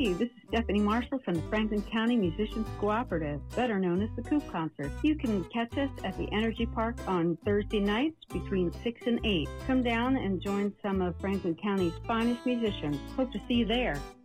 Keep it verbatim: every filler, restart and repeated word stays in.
you. This is Stephanie Marshall from the Franklin County Musicians Cooperative, better known as the Coop Concert. You can catch us at the Energy Park on Thursday nights between six and eight. Come down and join some of Franklin County's finest musicians. Hope to see you there.